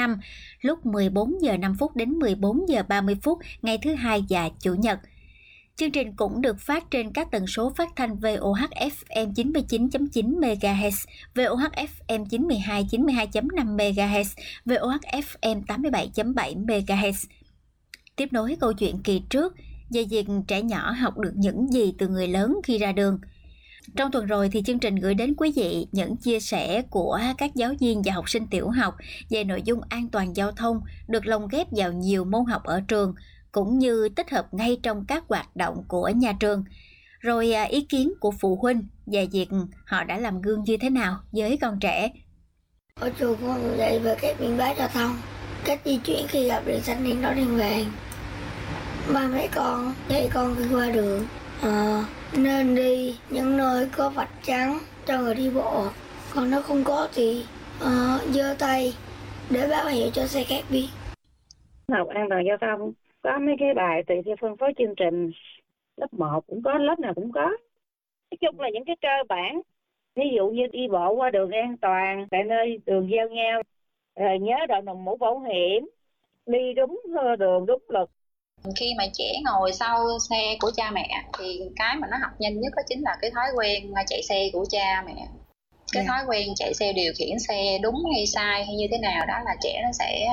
5 lúc 14 giờ 5 phút đến 14 giờ 30 phút ngày thứ Hai và Chủ nhật. Chương trình cũng được phát trên các tần số phát thanh VOHF-FM 99.9 MHz, VOHF-FM 92.5 MHz, VOHF-FM 87.7 MHz. Tiếp nối câu chuyện kỳ trước về việc trẻ nhỏ học được những gì từ người lớn khi ra đường. Trong tuần rồi thì chương trình gửi đến quý vị những chia sẻ của các giáo viên và học sinh tiểu học về nội dung an toàn giao thông được lồng ghép vào nhiều môn học ở trường, cũng như tích hợp ngay trong các hoạt động của nhà trường. Rồi ý kiến của phụ huynh về việc họ đã làm gương như thế nào với con trẻ. Ở trường con dạy về các biện pháp giao thông, cách di chuyển khi gặp đèn xanh, đèn đỏ, đèn vàng. Ba mẹ con dạy con khi qua đường nên đi những nơi có vạch trắng cho người đi bộ, còn nếu không có thì giơ tay để báo hiệu cho xe khác biết. Học an toàn giao thông có mấy cái bài tùy theo phân phối chương trình, lớp 1 cũng có, lớp nào cũng có. Nói chung là những cái cơ bản, ví dụ như đi bộ qua đường an toàn tại nơi đường giao nhau, rồi nhớ đội mũ bảo hiểm, đi đúng đường đúng luật. Khi mà trẻ ngồi sau xe của cha mẹ thì cái mà nó học nhanh nhất đó chính là cái thói quen chạy xe của cha mẹ. Cái thói quen chạy xe, điều khiển xe đúng hay sai hay như thế nào đó là trẻ nó sẽ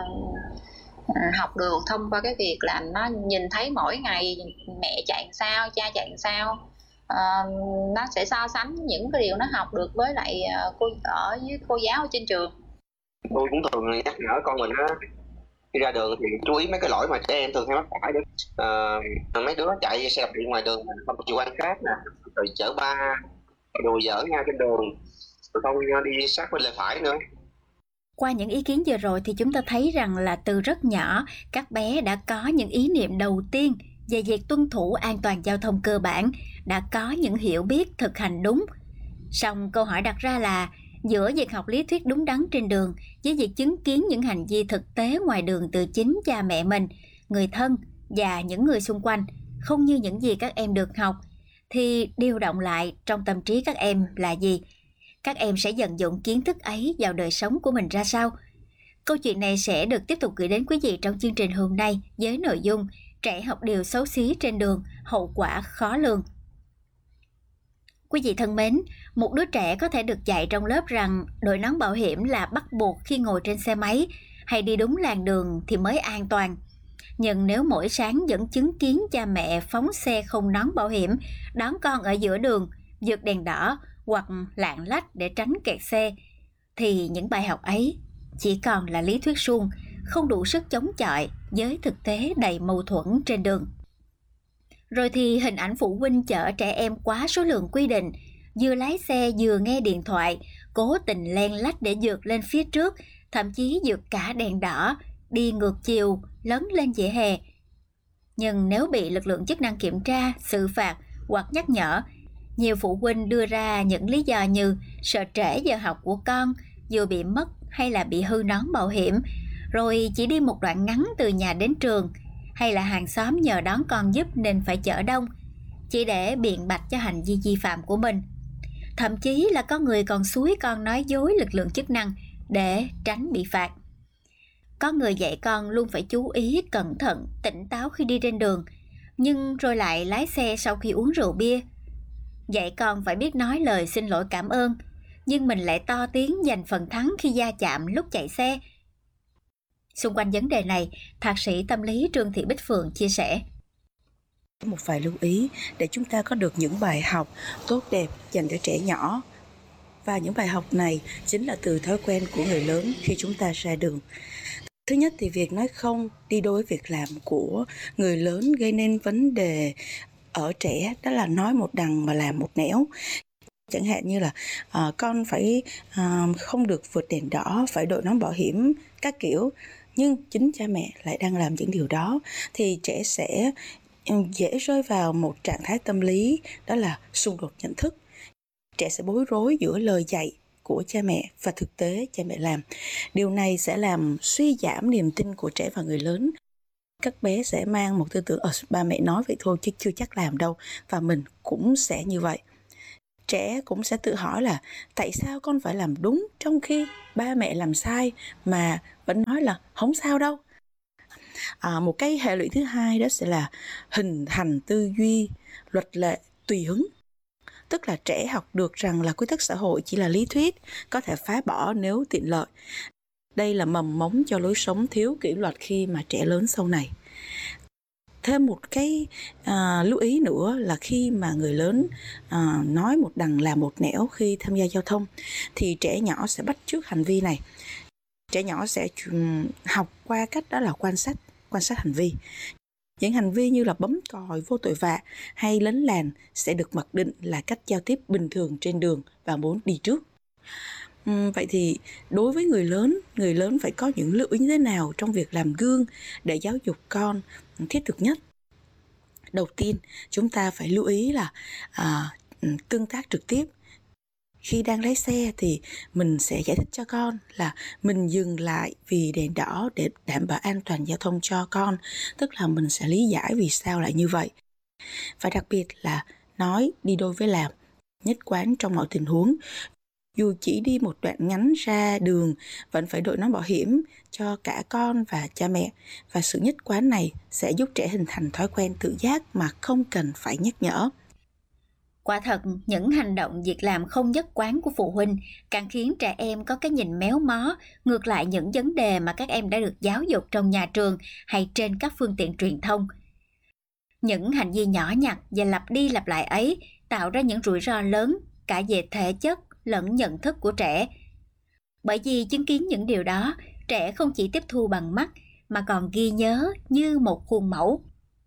học được thông qua cái việc là nó nhìn thấy mỗi ngày mẹ chạy sao, cha chạy sao. Nó sẽ so sánh những cái điều nó học được với lại cô giáo ở trên trường. Tôi cũng thường nhắc nhở con mình á, khi ra đường thì chú ý mấy cái lỗi mà trẻ em thường hay mắc phải đó. Mấy đứa chạy xe đạp điện ngoài đường không chịu quan sát nè, rồi chở ba, đùa giỡn nhau trên đường, rồi không đi sát bên lề phải nữa. Qua những ý kiến vừa rồi thì chúng ta thấy rằng là từ rất nhỏ, các bé đã có những ý niệm đầu tiên về việc tuân thủ an toàn giao thông cơ bản, đã có những hiểu biết thực hành đúng. Song câu hỏi đặt ra là giữa việc học lý thuyết đúng đắn trên đường với việc chứng kiến những hành vi thực tế ngoài đường từ chính cha mẹ mình, người thân và những người xung quanh, không như những gì các em được học, thì điều động lại trong tâm trí các em là gì? Các em sẽ vận dụng kiến thức ấy vào đời sống của mình ra sao? Câu chuyện này sẽ được tiếp tục gửi đến quý vị trong chương trình hôm nay với nội dung trẻ học điều xấu xí trên đường, hậu quả khó lường. Quý vị thân mến, một đứa trẻ có thể được dạy trong lớp rằng đội nón bảo hiểm là bắt buộc khi ngồi trên xe máy hay đi đúng làn đường thì mới an toàn. Nhưng nếu mỗi sáng vẫn chứng kiến cha mẹ phóng xe không nón bảo hiểm, đón con ở giữa đường, vượt đèn đỏ hoặc lạng lách để tránh kẹt xe, thì những bài học ấy chỉ còn là lý thuyết suông, không đủ sức chống chọi với thực tế đầy mâu thuẫn trên đường. Rồi thì hình ảnh phụ huynh chở trẻ em quá số lượng quy định, vừa lái xe vừa nghe điện thoại, cố tình len lách để vượt lên phía trước, thậm chí vượt cả đèn đỏ, đi ngược chiều, lấn lên vỉa hè. Nhưng nếu bị lực lượng chức năng kiểm tra, xử phạt hoặc nhắc nhở, nhiều phụ huynh đưa ra những lý do như sợ trễ giờ học của con, vừa bị mất hay là bị hư nón bảo hiểm, rồi chỉ đi một đoạn ngắn từ nhà đến trường, hay là hàng xóm nhờ đón con giúp nên phải chở đông, chỉ để biện bạch cho hành vi vi phạm của mình. Thậm chí là có người còn xúi con nói dối lực lượng chức năng để tránh bị phạt. Có người dạy con luôn phải chú ý, cẩn thận, tỉnh táo khi đi trên đường, nhưng rồi lại lái xe sau khi uống rượu bia. Dạy con phải biết nói lời xin lỗi cảm ơn, nhưng mình lại to tiếng giành phần thắng khi va chạm lúc chạy xe. Xung quanh vấn đề này, Thạc sĩ tâm lý Trương Thị Bích Phượng chia sẻ. Một vài lưu ý để chúng ta có được những bài học tốt đẹp dành cho trẻ nhỏ. Và những bài học này chính là từ thói quen của người lớn khi chúng ta ra đường. Thứ nhất thì việc nói không đi đôi với việc làm của người lớn gây nên vấn đề ở trẻ, đó là nói một đằng mà làm một nẻo. Chẳng hạn như là con phải không được vượt đèn đỏ, phải đội nón bảo hiểm các kiểu. Nhưng chính cha mẹ lại đang làm những điều đó thì trẻ sẽ dễ rơi vào một trạng thái tâm lý, đó là xung đột nhận thức. Trẻ sẽ bối rối giữa lời dạy của cha mẹ và thực tế cha mẹ làm. Điều này sẽ làm suy giảm niềm tin của trẻ vào người lớn. Các bé sẽ mang một tư tưởng ba mẹ nói vậy thôi chứ chưa chắc làm đâu, và mình cũng sẽ như vậy. Trẻ Trẻ cũng sẽ tự hỏi là tại sao con phải làm đúng trong khi ba mẹ làm sai mà vẫn nói là không sao đâu. Một cái hệ lụy thứ hai đó sẽ là hình thành tư duy luật lệ tùy hứng. Tức là trẻ học được rằng là quy tắc xã hội chỉ là lý thuyết, có thể phá bỏ nếu tiện lợi. Đây là mầm mống cho lối sống thiếu kỷ luật khi mà trẻ lớn sau này. Thêm một cái lưu ý nữa là khi mà người lớn nói một đằng làm một nẻo khi tham gia giao thông thì trẻ nhỏ sẽ bắt chước hành vi này. Trẻ nhỏ sẽ học qua cách đó là quan sát hành vi. Những hành vi như là bấm còi vô tội vạ hay lấn làn sẽ được mặc định là cách giao tiếp bình thường trên đường và muốn đi trước. Vậy thì đối với người lớn phải có những lưu ý như thế nào trong việc làm gương để giáo dục con thiết thực nhất? Đầu tiên, chúng ta phải lưu ý là tương tác trực tiếp. Khi đang lái xe thì mình sẽ giải thích cho con là mình dừng lại vì đèn đỏ để đảm bảo an toàn giao thông cho con. Tức là mình sẽ lý giải vì sao lại như vậy. Và đặc biệt là nói đi đôi với làm, nhất quán trong mọi tình huống. Dù chỉ đi một đoạn ngắn ra đường, vẫn phải đội nón bảo hiểm cho cả con và cha mẹ. Và sự nhất quán này sẽ giúp trẻ hình thành thói quen tự giác mà không cần phải nhắc nhở. Quả thật, những hành động việc làm không nhất quán của phụ huynh càng khiến trẻ em có cái nhìn méo mó ngược lại những vấn đề mà các em đã được giáo dục trong nhà trường hay trên các phương tiện truyền thông. Những hành vi nhỏ nhặt và lặp đi lặp lại ấy tạo ra những rủi ro lớn cả về thể chất lẫn nhận thức của trẻ. Bởi vì chứng kiến những điều đó, trẻ không chỉ tiếp thu bằng mắt mà còn ghi nhớ như một khuôn mẫu.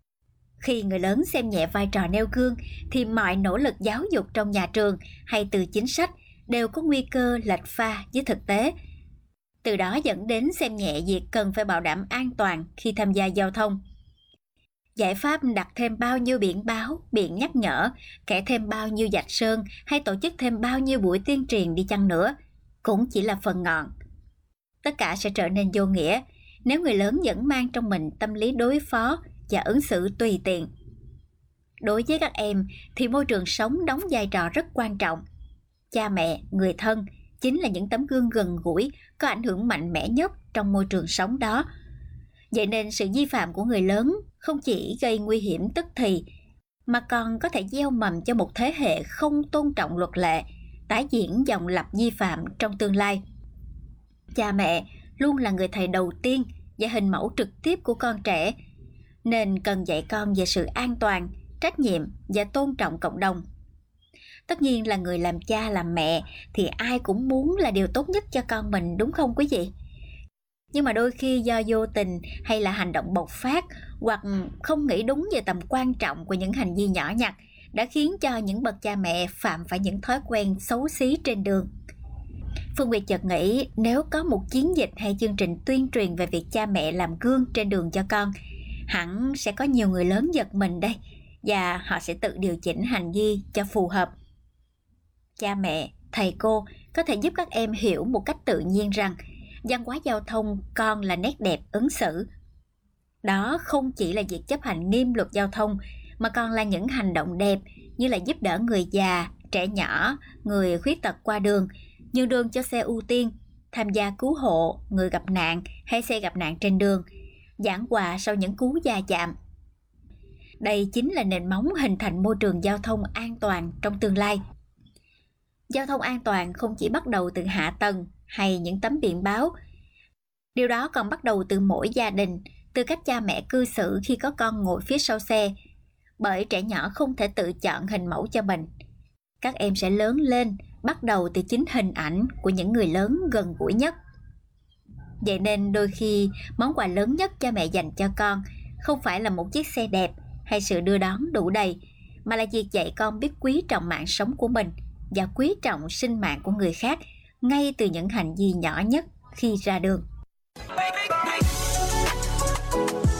Khi người lớn xem nhẹ vai trò nêu gương thì mọi nỗ lực giáo dục trong nhà trường hay từ chính sách đều có nguy cơ lệch pha với thực tế. Từ đó dẫn đến xem nhẹ việc cần phải bảo đảm an toàn khi tham gia giao thông. Giải pháp đặt thêm bao nhiêu biển báo, biển nhắc nhở, kẻ thêm bao nhiêu vạch sơn hay tổ chức thêm bao nhiêu buổi tuyên truyền đi chăng nữa cũng chỉ là phần ngọn. Tất cả sẽ trở nên vô nghĩa nếu người lớn vẫn mang trong mình tâm lý đối phó và ứng xử tùy tiện. Đối với các em thì môi trường sống đóng vai trò rất quan trọng. Cha mẹ, người thân chính là những tấm gương gần gũi, có ảnh hưởng mạnh mẽ nhất trong môi trường sống đó. Vậy nên sự vi phạm của người lớn không chỉ gây nguy hiểm tức thì, mà còn có thể gieo mầm cho một thế hệ không tôn trọng luật lệ, tái diễn dòng lặp vi phạm trong tương lai. Cha mẹ luôn là người thầy đầu tiên và hình mẫu trực tiếp của con trẻ, nên cần dạy con về sự an toàn, trách nhiệm và tôn trọng cộng đồng. Tất nhiên là người làm cha làm mẹ thì ai cũng muốn là điều tốt nhất cho con mình, đúng không quý vị? Nhưng mà đôi khi do vô tình hay là hành động bộc phát hoặc không nghĩ đúng về tầm quan trọng của những hành vi nhỏ nhặt đã khiến cho những bậc cha mẹ phạm phải những thói quen xấu xí trên đường. Phương Nguyệt chợt nghĩ nếu có một chiến dịch hay chương trình tuyên truyền về việc cha mẹ làm gương trên đường cho con, hẳn sẽ có nhiều người lớn giật mình đây và họ sẽ tự điều chỉnh hành vi cho phù hợp. Cha mẹ, thầy cô có thể giúp các em hiểu một cách tự nhiên rằng văn hóa giao thông con là nét đẹp ứng xử. Đó không chỉ là việc chấp hành nghiêm luật giao thông mà còn là những hành động đẹp như là giúp đỡ người già, trẻ nhỏ, người khuyết tật qua đường, nhường đường cho xe ưu tiên, tham gia cứu hộ người gặp nạn hay xe gặp nạn trên đường, giảng hòa sau những cú va chạm. Đây chính là nền móng hình thành môi trường giao thông an toàn trong tương lai. Giao thông an toàn không chỉ bắt đầu từ hạ tầng hay những tấm biển báo. Điều đó còn bắt đầu từ mỗi gia đình, từ cách cha mẹ cư xử khi có con ngồi phía sau xe. Bởi trẻ nhỏ không thể tự chọn hình mẫu cho mình. Các em sẽ lớn lên bắt đầu từ chính hình ảnh của những người lớn gần gũi nhất. Vậy nên đôi khi món quà lớn nhất cha mẹ dành cho con không phải là một chiếc xe đẹp hay sự đưa đón đủ đầy, mà là việc dạy con biết quý trọng mạng sống của mình và quý trọng sinh mạng của người khác ngay từ những hành vi nhỏ nhất khi ra đường.